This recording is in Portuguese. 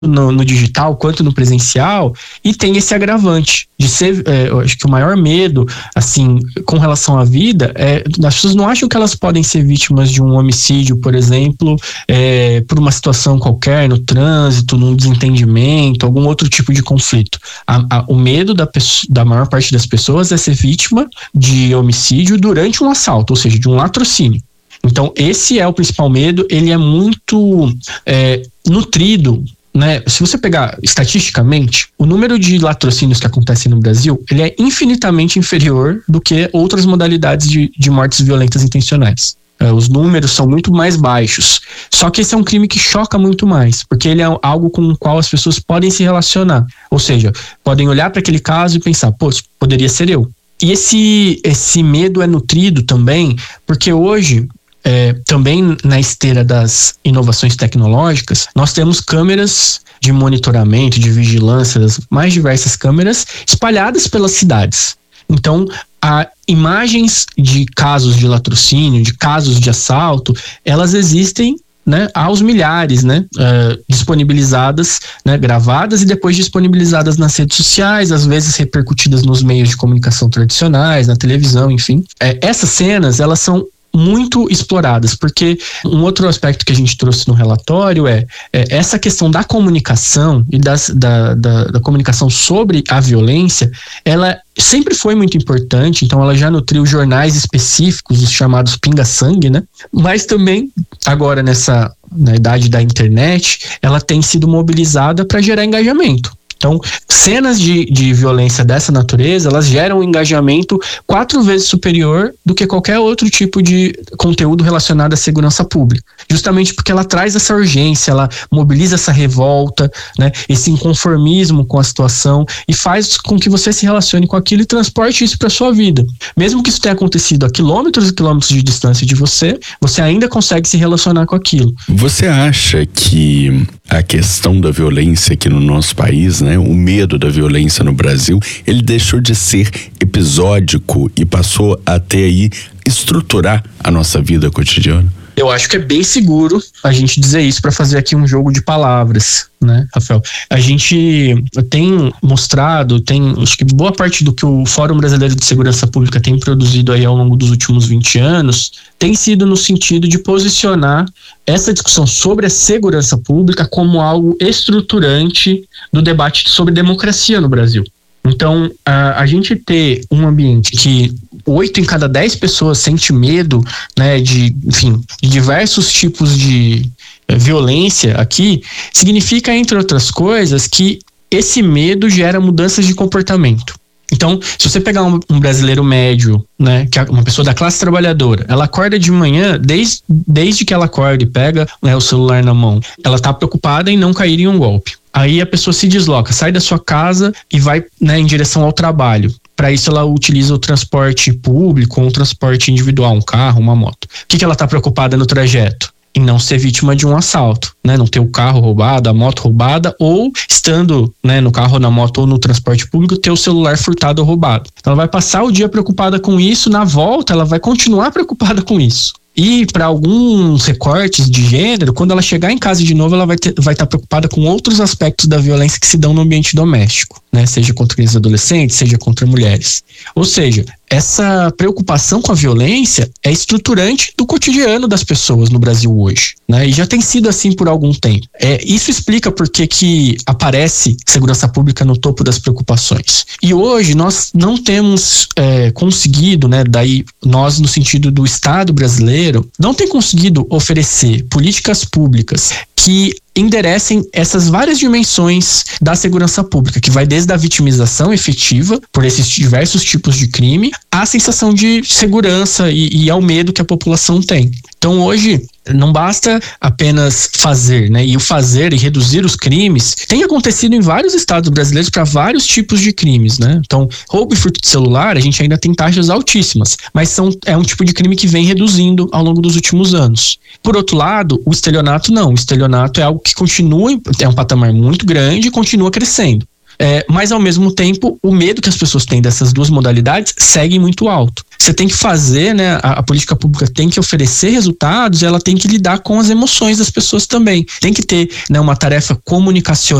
no digital quanto no presencial, e tem esse agravante de ser, eu acho que o maior medo, assim, com relação à vida, as pessoas não acham que elas podem ser vítimas de um homicídio, por exemplo, por uma situação qualquer, no trânsito, num desentendimento, algum outro tipo de conflito. O medo da maior parte das pessoas é ser vítima de homicídio durante um assalto, ou seja, de um latrocínio. Então, esse é o principal medo, ele é muito nutrido, né? Se você pegar estatisticamente, o número de latrocínios que acontecem no Brasil, ele é infinitamente inferior do que outras modalidades de mortes violentas intencionais. Os números são muito mais baixos. Só que esse é um crime que choca muito mais, porque ele é algo com o qual as pessoas podem se relacionar. Ou seja, podem olhar para aquele caso e pensar, pô, poderia ser eu. E esse medo é nutrido também, porque hoje, também na esteira das inovações tecnológicas, nós temos câmeras de monitoramento, de vigilância, das mais diversas câmeras espalhadas pelas cidades. Então, imagens de casos de latrocínio, de casos de assalto, elas existem, né, aos milhares, né, disponibilizadas, né, gravadas e depois disponibilizadas nas redes sociais, às vezes repercutidas nos meios de comunicação tradicionais, na televisão, enfim. Essas cenas, elas são muito exploradas, porque um outro aspecto que a gente trouxe no relatório é essa questão da comunicação e da comunicação sobre a violência, ela sempre foi muito importante, então ela já nutriu jornais específicos, os chamados pinga-sangue, né? Mas também, agora na idade da internet, ela tem sido mobilizada para gerar engajamento. Então, cenas de violência dessa natureza, elas geram um engajamento 4 vezes superior do que qualquer outro tipo de conteúdo relacionado à segurança pública. Justamente porque ela traz essa urgência, ela mobiliza essa revolta, né, esse inconformismo com a situação e faz com que você se relacione com aquilo e transporte isso para sua vida. Mesmo que isso tenha acontecido a quilômetros e quilômetros de distância de você ainda consegue se relacionar com aquilo. Você acha que a questão da violência aqui no nosso país, né, o medo da violência no Brasil, ele deixou de ser episódico e passou a ter aí estruturar a nossa vida cotidiana? Eu acho que é bem seguro a gente dizer isso para fazer aqui um jogo de palavras, né, Rafael? A gente tem mostrado, acho que boa parte do que o Fórum Brasileiro de Segurança Pública tem produzido aí ao longo dos últimos 20 anos, tem sido no sentido de posicionar essa discussão sobre a segurança pública como algo estruturante do debate sobre democracia no Brasil. Então, a gente ter um ambiente que 8 em cada 10 pessoas sente medo, né, de diversos tipos de violência aqui, significa, entre outras coisas, que esse medo gera mudanças de comportamento. Então, se você pegar um brasileiro médio, né, que é uma pessoa da classe trabalhadora, ela acorda de manhã, desde que ela acorda e pega, né, o celular na mão, ela está preocupada em não cair em um golpe. Aí a pessoa se desloca, sai da sua casa e vai, né, em direção ao trabalho. Para isso ela utiliza o transporte público ou um transporte individual, um carro, uma moto. O que ela está preocupada no trajeto? Em não ser vítima de um assalto, né? Não ter o carro roubado, a moto roubada, ou estando, né, no carro, na moto ou no transporte público, ter o celular furtado ou roubado. Então ela vai passar o dia preocupada com isso, na volta ela vai continuar preocupada com isso. E para alguns recortes de gênero, quando ela chegar em casa de novo, ela vai estar preocupada com outros aspectos da violência que se dão no ambiente doméstico, né? Seja contra crianças e adolescentes, seja contra mulheres. Ou seja, essa preocupação com a violência é estruturante do cotidiano das pessoas no Brasil hoje, né? E já tem sido assim por algum tempo. Isso explica por que aparece segurança pública no topo das preocupações. E hoje nós não temos conseguido, né? Daí nós, no sentido do Estado brasileiro, não tem conseguido oferecer políticas públicas que enderecem essas várias dimensões da segurança pública, que vai desde a vitimização efetiva por esses diversos tipos de crime, à sensação de segurança e ao medo que a população tem. Então hoje não basta apenas fazer, né? E o fazer e reduzir os crimes tem acontecido em vários estados brasileiros para vários tipos de crimes, né? Então, roubo e furto de celular, a gente ainda tem taxas altíssimas, mas é um tipo de crime que vem reduzindo ao longo dos últimos anos. Por outro lado, o estelionato não. O estelionato é algo que continua, é um patamar muito grande e continua crescendo. Mas ao mesmo tempo, o medo que as pessoas têm dessas duas modalidades segue muito alto. Você tem que fazer, né? A política pública tem que oferecer resultados e ela tem que lidar com as emoções das pessoas também. Tem que ter, né, uma tarefa comunicacional